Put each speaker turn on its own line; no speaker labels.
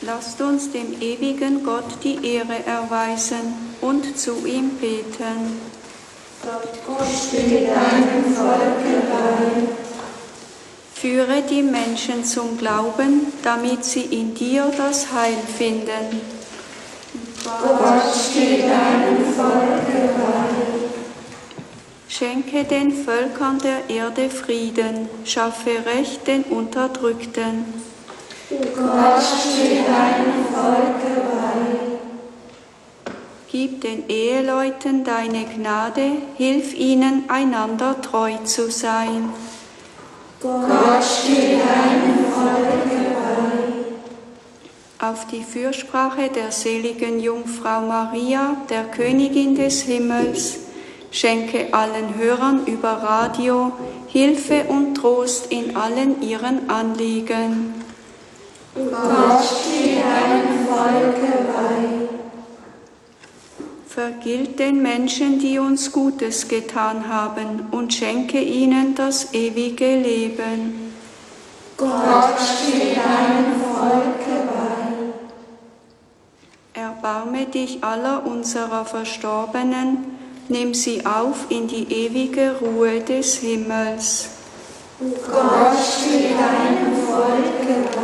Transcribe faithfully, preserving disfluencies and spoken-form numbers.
Lasst uns dem ewigen Gott die Ehre erweisen und zu ihm beten.
Gott stehe deinem Volke bei.
Führe die Menschen zum Glauben, damit sie in dir das Heil finden.
Gott stehe deinem Volke bei.
Schenke den Völkern der Erde Frieden, schaffe Recht den Unterdrückten.
Gott stehe deinem Volke bei.
Gib den Eheleuten deine Gnade, hilf ihnen, einander treu zu sein.
Gott stehe deinem Volke bei.
Auf die Fürsprache der seligen Jungfrau Maria, der Königin des Himmels, schenke allen Hörern über Radio Hilfe und Trost in allen ihren Anliegen.
Gott stehe deinem Volke bei.
Vergilt den Menschen, die uns Gutes getan haben, und schenke ihnen das ewige Leben.
Gott stehe deinem Volke bei.
Erbarme dich aller unserer Verstorbenen, nimm sie auf in die ewige Ruhe des Himmels.
Gott stehe deinem Volke bei.